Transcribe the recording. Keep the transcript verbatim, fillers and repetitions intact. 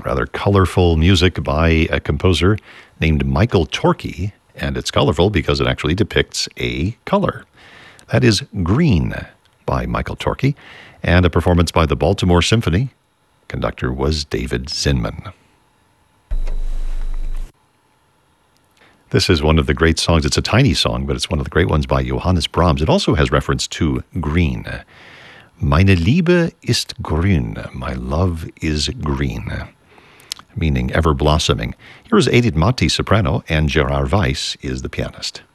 rather colorful music by a composer named Michael Torke, and it's colorful because it actually depicts a color. That is Green by Michael Torke, and a performance by the Baltimore Symphony. Conductor was David Zinman. This is one of the great songs. It's a tiny song, but it's one of the great ones by Johannes Brahms. It also has reference to green. Meine Liebe ist grün. My love is green. Meaning ever blossoming. Here is Edith Mati, soprano, and Gerard Weiss is the pianist.